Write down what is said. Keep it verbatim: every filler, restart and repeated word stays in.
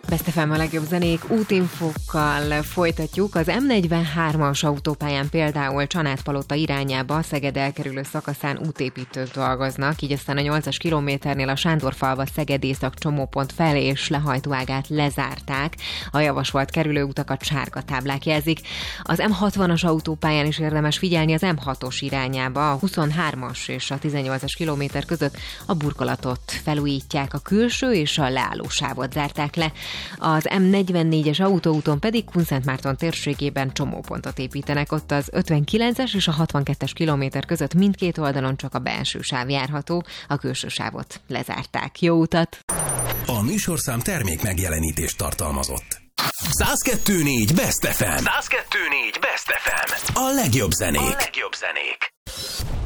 Best ef em a legjobb zenék útinfokkal folytatjuk. Az em negyvenhármas autópályán például Csanádpalota irányába Szeged elkerülő szakaszán útépítők dolgoznak, így aztán a nyolcas kilométernél a Sándorfalva Szeged észak csomópont fel és lehajtóágát lezárták. A javasolt kerülőutakat sárga táblák jelzik. Az em hatvanas autópályán is érdemes figyelni az em hatos irányába. A huszonhármas és a tizennyolcas kilométer között a burkolatot felújítják, a külső és a leállósávot zárták le. Az em negyvennégyes autóúton pedig Kunszentmárton térségében csomópontot építenek. Ott az ötvenkilences és a hatvankettes kilométer között mindkét oldalon csak a belső sáv járható, a külső sávot lezárták. Jó utat! A műsorszám termék megjelenítést tartalmazott. száz kettő négy Best ef em. száz kettő négy Best ef em. A legjobb zenék. A legjobb zenék.